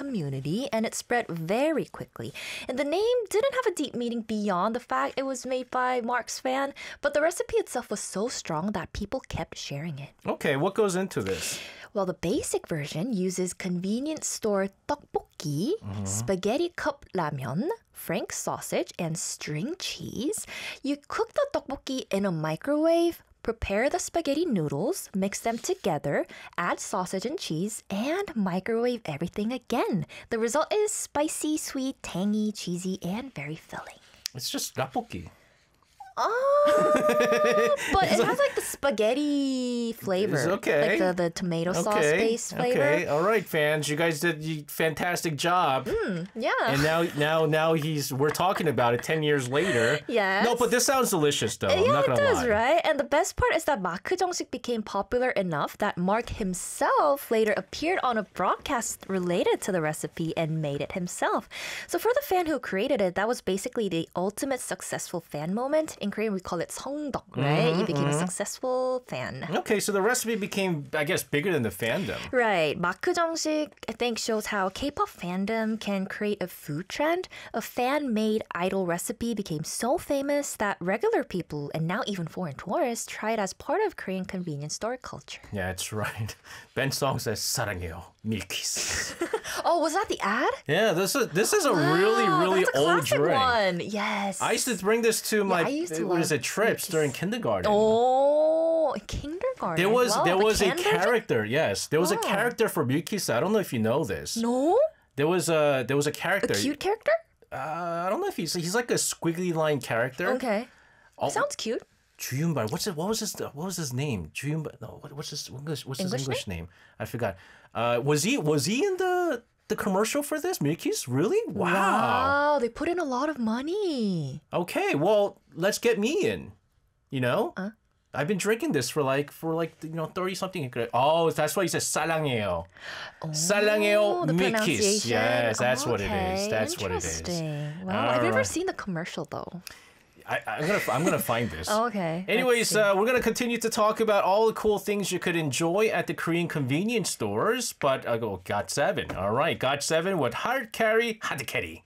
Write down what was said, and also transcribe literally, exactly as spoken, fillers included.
community, and it spread very quickly. And the name didn't have a deep meaning beyond the fact it was made by Mark's fan, but the recipe itself was so strong that people kept sharing it. Okay, what goes into this? Well, the basic version uses convenience store tteokbokki, spaghetti cup ramyeon, frank sausage, and string cheese. You cook the tteokbokki in a microwave, prepare the spaghetti noodles, mix them together, add sausage and cheese, and microwave everything again. The result is spicy, sweet, tangy, cheesy, and very filling. It's just tteokbokki. Oh, but it has like the spaghetti flavor. It's okay. Like the, the tomato Okay. sauce-based flavor. Okay, all right, fans. You guys did a fantastic job. Mm, yeah. And now, now, now he's. We're talking about it ten years later. Yes. No, but this sounds delicious, though. I'm Yeah, not it gonna does, lie. right? And the best part is that 마크 정식 became popular enough that Mark himself later appeared on a broadcast related to the recipe and made it himself. So for the fan who created it, that was basically the ultimate successful fan moment. In Korean, we call it 성덕, right? Mm-hmm, You became a successful fan. Okay, so the recipe became, I guess, bigger than the fandom. Right. 마크 정식, I think, shows how K-pop fandom can create a food trend. A fan-made idol recipe became so famous that regular people, and now even foreign tourists, try it as part of Korean convenience store culture. Yeah, that's right. Ben Song says 사랑해요, 밀키스. Oh, was that the ad? Yeah, this is this is a really Wow, really that's a old classic drink. one. Yes. I used to bring this to my I used to what is love it trips Milky's. during kindergarten. Oh, kindergarten. There was Wow, there the was a canned version? character. Yes, there was a Oh. character for Milky's. I don't know if you know this. No? There was a there was a A character. cute character? Uh, I don't know if he's he's like a squiggly line character. Okay. Oh, Sounds cute. Juyunbar. What's it? What was his? What was his name? Juyunbar. No. What, what's his English? What's his English English name? I forgot. Uh, was he was he in the the commercial for this Milky's? Really? Wow. Wow, they put in a lot of money. Okay. Well, let's get me in. You know. Uh? I've been drinking this for like for like you know thirty something. Oh, that's why he says 사랑해요. 사랑해요 the Milky's. pronunciation. Yes, that's what it Okay, is. That's what it is. Interesting. Wow, I've never Alright. seen the commercial though. I, I'm gonna I'm gonna find this. Okay. let's Anyways, see. uh, we're gonna continue to talk about all the cool things you could enjoy at the Korean convenience stores. But I go got seven. All right, got seven with hard carry hard carry.